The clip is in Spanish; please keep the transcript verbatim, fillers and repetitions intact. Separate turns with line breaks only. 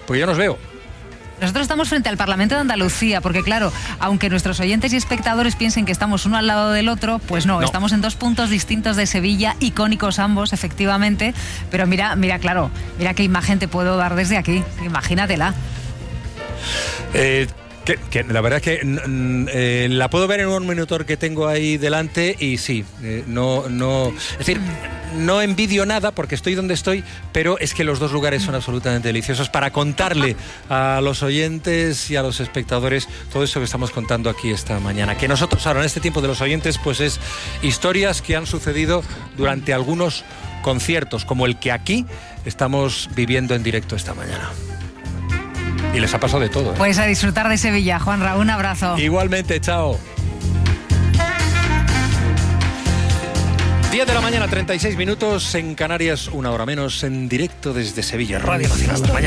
Pues yo no os veo.
Nosotros estamos frente al Parlamento de Andalucía, porque claro, aunque nuestros oyentes y espectadores piensen que estamos uno al lado del otro, pues no, no. Estamos en dos puntos distintos de Sevilla, icónicos ambos, efectivamente, pero mira, mira, claro, mira qué imagen te puedo dar desde aquí, imagínatela.
Eh... Que, que la verdad es que eh, la puedo ver en un monitor que tengo ahí delante y sí, eh, no, no, es decir, no envidio nada porque estoy donde estoy, pero es que los dos lugares son absolutamente deliciosos para contarle a los oyentes y a los espectadores todo eso que estamos contando aquí esta mañana. Que nosotros ahora en este tiempo de los oyentes pues es historias que han sucedido durante algunos conciertos, como el que aquí estamos viviendo en directo esta mañana. Y les ha pasado de todo, ¿eh?
Pues a disfrutar de Sevilla, Juanra, un abrazo.
Igualmente, chao. diez de la mañana, treinta y seis minutos en Canarias, una hora menos, en directo desde Sevilla, Radio Nacional. Mañana.